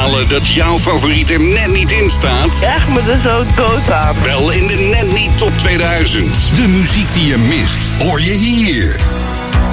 balen dat jouw favoriet er net niet in staat? Echt me er zo dood aan. Wel in de Net Niet Top 2000. De muziek die je mist, hoor je hier.